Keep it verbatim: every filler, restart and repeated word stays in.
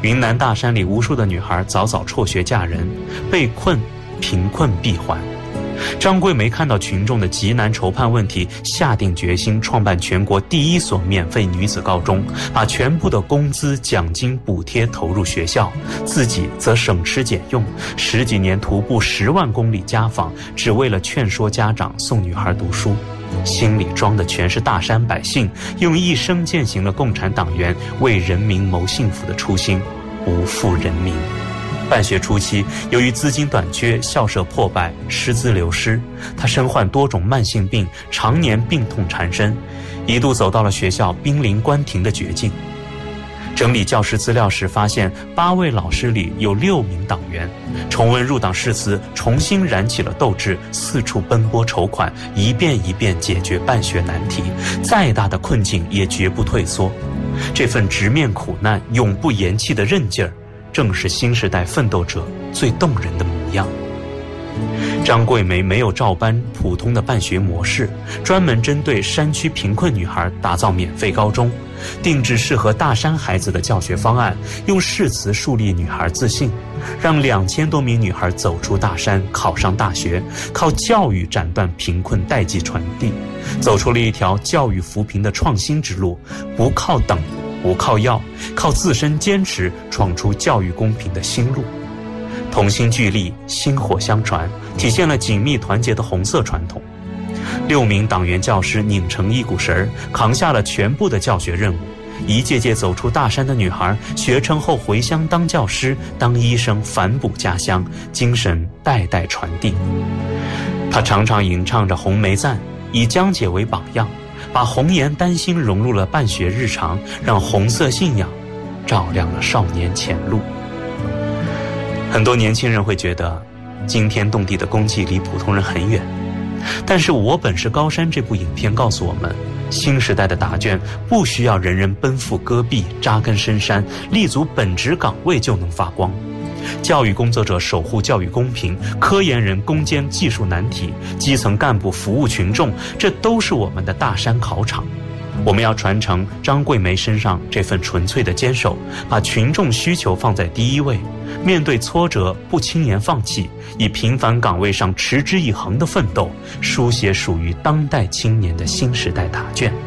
云南大山里无数的女孩早早辍学嫁人，被困贫困闭环。张桂梅看到群众的极难筹判问题，下定决心创办全国第一所免费女子高中，把全部的工资、奖金、补贴投入学校，自己则省吃俭用，十几年徒步十万公里家访，只为了劝说家长送女孩读书。心里装的全是大山百姓用一生践行了共产党员为人民谋幸福的初心，不负人民。办学初期，由于资金短缺，校舍破败，师资流失，他身患多种慢性病，常年病痛缠身，一度走到了学校濒临关停的绝境。整理教师资料时发现，八位老师里有六名党员。重温入党誓词，重新燃起了斗志，四处奔波筹款，一遍一遍解决办学难题，再大的困境也绝不退缩。这份直面苦难、永不言弃的韧劲儿，正是新时代奋斗者最动人的模样。张桂梅没有照搬普通的办学模式，专门针对山区贫困女孩打造免费高中，定制适合大山孩子的教学方案，用誓词树立女孩自信，让两千多名女孩走出大山，考上大学，靠教育斩断贫困代际传递，走出了一条教育扶贫的创新之路，不靠等，不靠要，靠自身坚持，闯出教育公平的新路。同心聚力，薪火相传，体现了紧密团结的红色传统。六名党员教师拧成一股绳儿，扛下了全部的教学任务。一届届走出大山的女孩，学成后回乡当教师、当医生，反哺家乡，精神代代传递。她常常吟唱着红梅赞，以江姐为榜样，把红颜丹心融入了办学日常，让红色信仰照亮了少年前路。很多年轻人会觉得惊天动地的功绩离普通人很远，但是我本是高山这部影片告诉我们，新时代的答卷不需要人人奔赴戈壁，扎根深山，立足本职岗位就能发光。教育工作者守护教育公平，科研人攻坚技术难题，基层干部服务群众，这都是我们的大山考场。我们要传承张桂梅身上这份纯粹的坚守，把群众需求放在第一位，面对挫折不轻言放弃，以平凡岗位上持之以恒的奋斗，书写属于当代青年的新时代答卷。